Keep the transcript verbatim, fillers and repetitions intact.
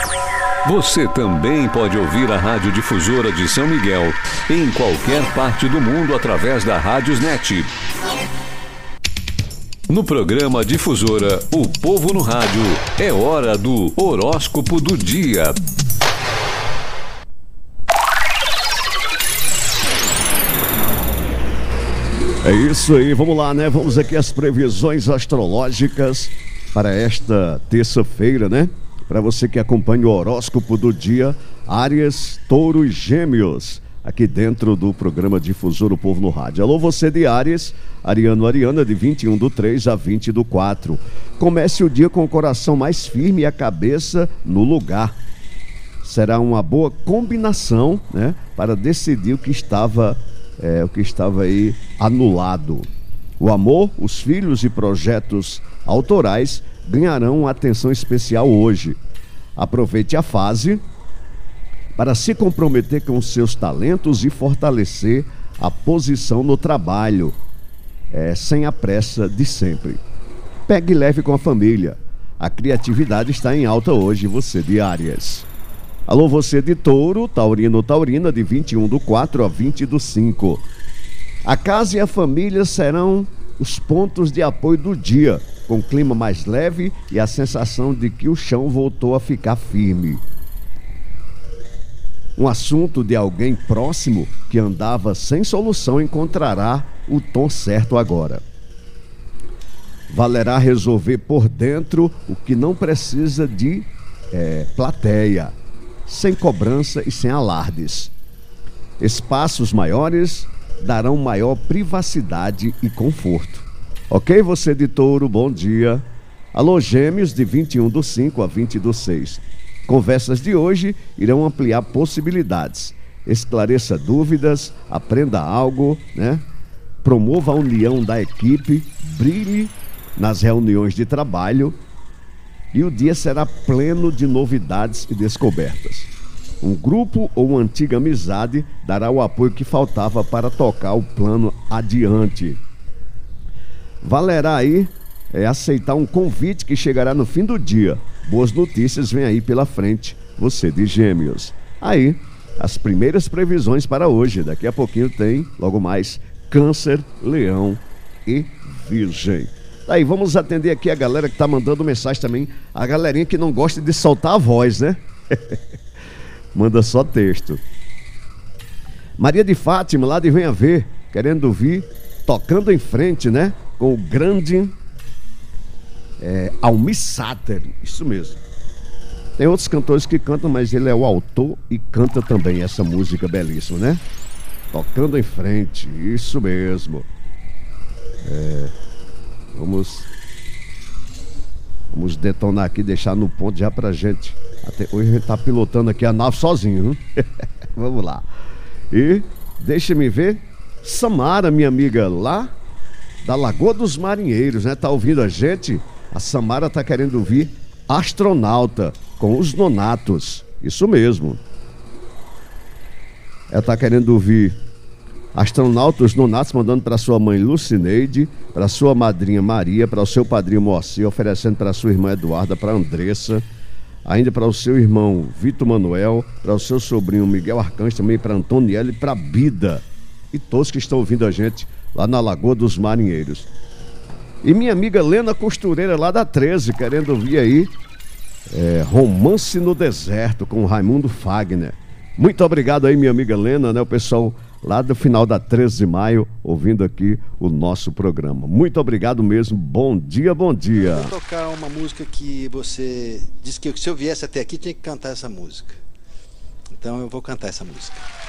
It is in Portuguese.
Você também pode ouvir a Rádio Difusora de São Miguel em qualquer parte do mundo através da Rádiosnet. No programa Difusora, o povo no rádio, é hora do horóscopo do dia. É isso aí, vamos lá, né? Vamos aqui às previsões astrológicas para esta terça-feira, né? Para você que acompanha o horóscopo do dia, Áries, Touro e Gêmeos, aqui dentro do programa Difusor, o Povo no Rádio. Alô, você de Áries, Ariano, Ariana, de vinte e um do três a vinte do quatro. Comece o dia com o coração mais firme e a cabeça no lugar. Será uma boa combinação, né? Para decidir o que estava, é, o que estava aí anulado. O amor, os filhos e projetos autorais ganharão uma atenção especial hoje. Aproveite a fase para se comprometer com os seus talentos e fortalecer a posição no trabalho, é, sem a pressa de sempre. Pegue leve com a família. A criatividade está em alta hoje, você de Áries. Alô, você de Touro, Taurino, Taurina, de vinte e um do quatro a vinte do cinco. A casa e a família serão os pontos de apoio do dia, com clima mais leve e a sensação de que o chão voltou a ficar firme. Um assunto de alguém próximo que andava sem solução encontrará o tom certo agora. Valerá resolver por dentro o que não precisa de é, plateia, sem cobrança e sem alardes. Espaços maiores darão maior privacidade e conforto. Ok, você de Touro, bom dia. Alô, Gêmeos, de vinte e um do cinco a vinte do seis. Conversas de hoje irão ampliar possibilidades. Esclareça dúvidas, aprenda algo, né? Promova a união da equipe, brilhe nas reuniões de trabalho e o dia será pleno de novidades e descobertas. Um grupo ou uma antiga amizade dará o apoio que faltava para tocar o plano adiante. Valerá aí é, aceitar um convite que chegará no fim do dia. Boas notícias vêm aí pela frente, você de Gêmeos. Aí, as primeiras previsões para hoje. Daqui a pouquinho tem, logo mais, Câncer, Leão e Virgem. Aí, vamos atender aqui a galera que tá mandando mensagem também. A galerinha que não gosta de soltar a voz, né? Manda só texto. Maria de Fátima, lá de Venha Ver, querendo ouvir, tocando em frente, né? Com o grande é, Almir Sater, isso mesmo. Tem outros cantores que cantam, mas ele é o autor e canta também essa música belíssima, né? Tocando em frente, isso mesmo. É, vamos, vamos detonar aqui, deixar no ponto já pra gente. Até hoje a gente tá pilotando aqui a nave sozinho, hein? Vamos lá. E deixa-me ver, Samara, minha amiga, lá da Lagoa dos Marinheiros, né? Tá ouvindo a gente? A Samara tá querendo ouvir Astronauta com os Nonatos. Isso mesmo. Ela tá querendo ouvir Astronauta, os Nonatos, mandando para sua mãe Lucineide, para sua madrinha Maria, para o seu padrinho Moacir, oferecendo para sua irmã Eduarda, para Andressa, ainda para o seu irmão Vitor Manuel, para o seu sobrinho Miguel Arcanjo, também para Antoniela e para Bida. E todos que estão ouvindo a gente lá na Lagoa dos Marinheiros. E minha amiga Lena Costureira, lá da treze, querendo ouvir aí é, Romance no Deserto, com Raimundo Fagner. Muito obrigado aí, minha amiga Lena, né? O pessoal lá do final da treze de maio, ouvindo aqui o nosso programa. Muito obrigado mesmo, bom dia, bom dia. Eu vou tocar uma música que você disse que se eu viesse até aqui tinha que cantar essa música. Então eu vou cantar essa música.